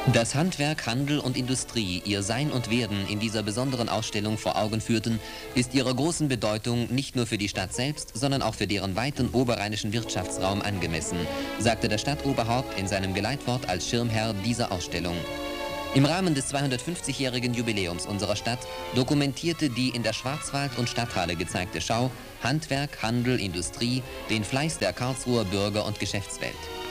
Dass Handwerk, Handel und Industrie ihr Sein und Werden in dieser besonderen Ausstellung vor Augen führten, ist ihrer großen Bedeutung nicht nur für die Stadt selbst, sondern auch für deren weiten oberrheinischen Wirtschaftsraum angemessen, sagte der Stadtoberhaupt in seinem Geleitwort als Schirmherr dieser Ausstellung. Im Rahmen des 250-jährigen Jubiläums unserer Stadt dokumentierte die in der Schwarzwald- und Stadthalle gezeigte Schau Handwerk, Handel, Industrie, den Fleiß der Karlsruher Bürger und Geschäftswelt.